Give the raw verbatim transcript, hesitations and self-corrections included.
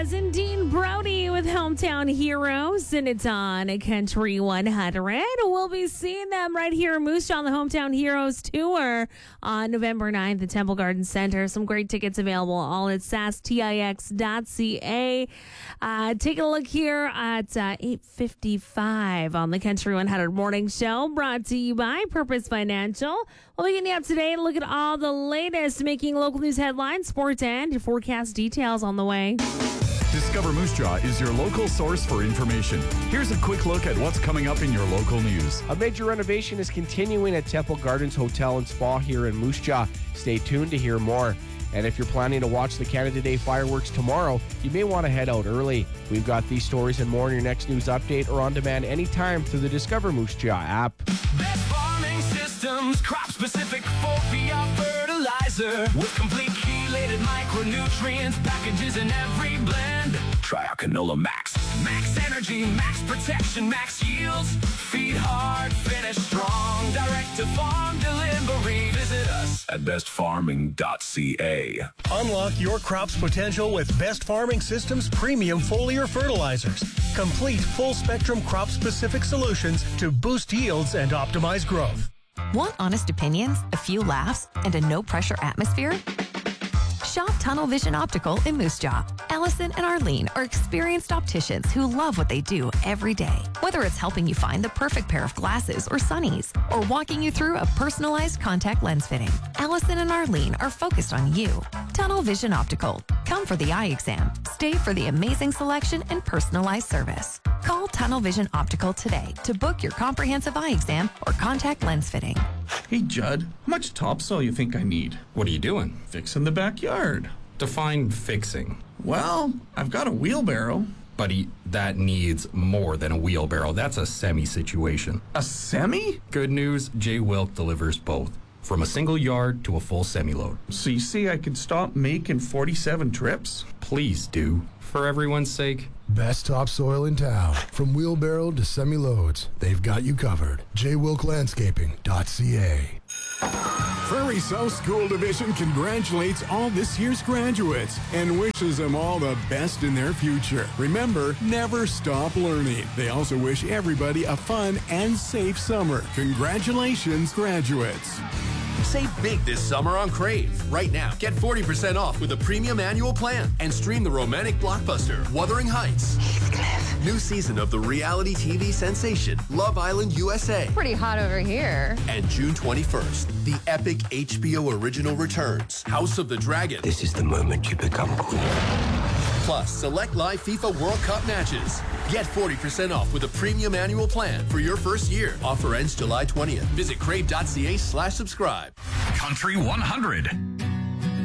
And Dean Brody with Hometown Heroes, and it's on Country one hundred. We'll be seeing them right here in Moose Jaw on the Hometown Heroes Tour on November ninth at Temple Garden Center. Some great tickets available all at S A S T I X dot C A. Uh, taking a look here at uh, eight fifty-five on the Country one hundred Morning Show, brought to you by Purpose Financial. We'll be getting you up today to look at all the latest making local news headlines, sports, and your forecast details on the way. Discover Moose Jaw is your local source for information. Here's a quick look at what's coming up in your local news. A major renovation is continuing at Temple Gardens Hotel and Spa here in Moose Jaw. Stay tuned to hear more. And if you're planning to watch the Canada Day fireworks tomorrow, you may want to head out early. We've got these stories and more in your next news update or on demand anytime through the Discover Moose Jaw app. Best farming systems, crop-specific Fopia fertilizer with complete chelated micronutrients, packages in every blend. Try our Canola Max. Max energy, max protection, max yields. Feed hard, finish strong. Direct to farm delivery. Visit us at best farming dot c a. Unlock your crop's potential with Best Farming Systems premium foliar fertilizers. Complete full-spectrum crop-specific solutions to boost yields and optimize growth. Want honest opinions, a few laughs, and a no-pressure atmosphere? Shop Tunnel Vision Optical in Moose Jaw. Allison and Arlene are experienced opticians who love what they do every day. Whether it's helping you find the perfect pair of glasses or sunnies, or walking you through a personalized contact lens fitting, Allison and Arlene are focused on you. Tunnel Vision Optical. Come for the eye exam. Stay for the amazing selection and personalized service. Call Tunnel Vision Optical today to book your comprehensive eye exam or contact lens fitting. Hey, Judd, how much topsoil you think I need? What are you doing? Fixing the backyard. Define fixing. Well, I've got a wheelbarrow. Buddy, that needs more than a wheelbarrow. That's a semi situation. A semi? Good news, J. Wilk delivers both. From a single yard to a full semi-load. So you see I could stop making forty-seven trips? Please do. For everyone's sake. Best topsoil in town. From wheelbarrow to semi-loads, they've got you covered. j wilk landscaping dot c a. Prairie South School Division congratulates all this year's graduates and wishes them all the best in their future. Remember, never stop learning. They also wish everybody a fun and safe summer. Congratulations, graduates. Save big this summer on Crave. Right now, get forty percent off with a premium annual plan and stream the romantic blockbuster, Wuthering Heights. Heathcliff. New season of the reality T V sensation, Love Island U S A. Pretty hot over here. And June twenty-first, the epic H B O original returns, House of the Dragon. This is the moment you become queen. Plus, select live FIFA World Cup matches. Get forty percent off with a premium annual plan for your first year. Offer ends July twentieth. Visit crave dot c a slash subscribe. Country one hundred.